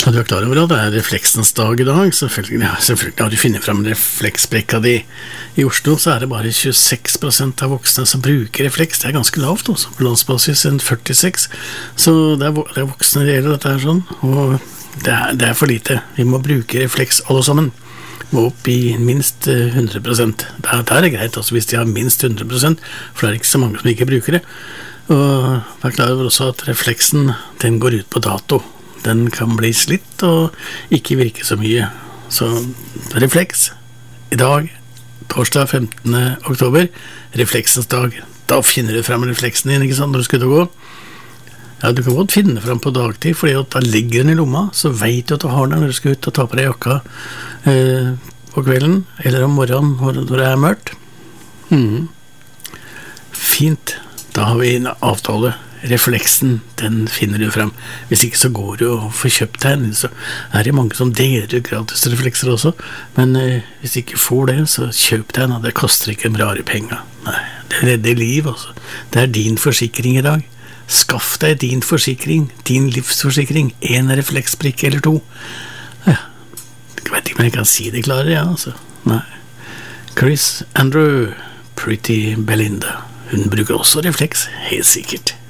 Ja, du klar over at det refleksens dag I dag. Selvfølgelig har du funnet frem refleksbrekka di I Oslo, så det bare 26% av voksne som bruker refleks. Det ganske lavt også, på landsbasis enn 46. Så det voksne det gjelder dette sånn, og det for lite. Vi må bruke refleks alle sammen. Må opp I minst 100%. Det greit, altså hvis de har minst 100%, for det ikke så mange som ikke bruker det. Og vær klar over også at refleksen, den går ut på dato. Den kan bli slitt og ikke virke så mye. Så refleks I dag, torsdag 15. oktober, refleksens dag. Da finner du frem refleksen din, ikke sant, når du skal ut og gå. Ja, du kan godt finne frem på dagtid, fordi at da ligger den I lomma, så vet du at du har den når du skal ut og ta på deg jakka på kvelden, eller om morgenen når det mørkt. Fint, da har vi en avtale. Refleksen, den finner du frem. Hvis ikke så går du og får kjøpt den, så det mange som deler ut gratis reflekser også, men hvis du ikke får det, så kjøp den, og det koster ikke en rare penger. Nei, det redder liv altså. Det din forsikring I dag. Skaff deg din forsikring, din livsforsikring, en refleksbrikke eller to. Ja, jeg vet ikke om jeg kan si det klarere, ja, altså. Nei. Chris Andrew, Pretty Belinda, hun bruker også refleks, helt sikkert.